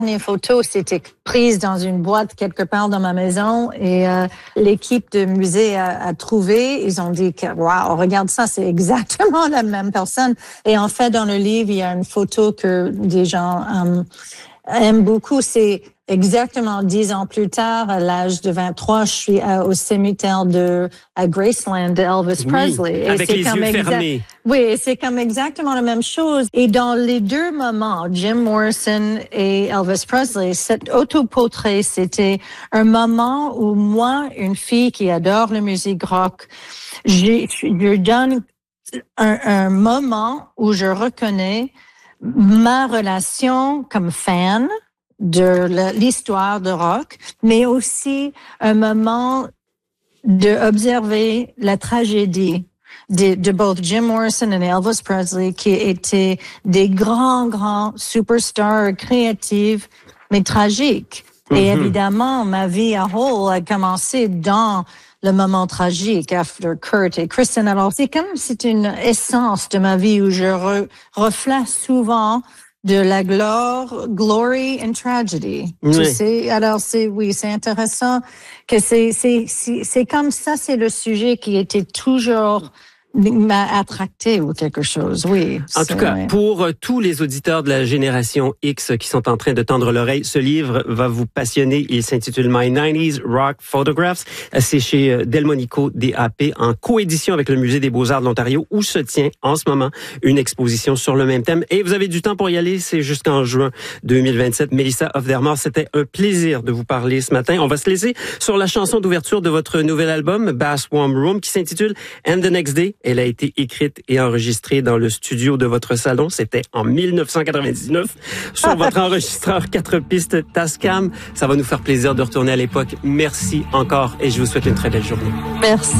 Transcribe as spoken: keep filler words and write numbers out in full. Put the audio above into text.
Les photos, c'était prise dans une boîte quelque part dans ma maison et euh, l'équipe de musée a, a trouvé. Ils ont dit que, waouh, regarde ça, c'est exactement la même personne. Et en fait, dans le livre, il y a une photo que des gens euh, aiment beaucoup. C'est exactement dix ans plus tard, à l'âge de vingt-trois, je suis à, au cimetière de à Graceland de Elvis oui, Presley. Et avec c'est les comme yeux exa- fermés. Oui, c'est comme exactement la même chose. Et dans les deux moments, Jim Morrison et Elvis Presley, cet autoportrait, c'était un moment où moi, une fille qui adore la musique rock, j'ai, je donne un, un moment où je reconnais ma relation comme fan de l'histoire de rock, mais aussi un moment de observer la tragédie de, de both Jim Morrison et Elvis Presley, qui étaient des grands, grands superstars créatifs, mais tragiques. Mm-hmm. Et évidemment, ma vie à whole a commencé dans le moment tragique, after Kurt et Kristen. Alors, c'est comme, c'est une essence de ma vie où je re, reflète souvent de la gloire, glory and tragedy. Oui. Tu sais, alors c'est, oui, c'est intéressant que c'est, c'est, c'est, c'est comme ça, c'est le sujet qui était toujours m'a attracté ou quelque chose, oui. En tout cas, ouais. pour tous les auditeurs de la génération X qui sont en train de tendre l'oreille, ce livre va vous passionner. Il s'intitule My nineties Rock Photographs. C'est chez Delmonico D A P en coédition avec le Musée des Beaux-Arts de l'Ontario où se tient en ce moment une exposition sur le même thème. Et vous avez du temps pour y aller, c'est jusqu'en juin deux mille vingt-sept. Mélissa Hofdermor, c'était un plaisir de vous parler ce matin. On va se laisser sur la chanson d'ouverture de votre nouvel album, Bass Warm Room, qui s'intitule And the Next Day. Elle a été écrite et enregistrée dans le studio de votre salon. C'était en dix-neuf cent quatre-vingt-dix-neuf sur votre enregistreur quatre pistes Tascam. Ça va nous faire plaisir de retourner à l'époque. Merci encore et je vous souhaite une très belle journée. Merci.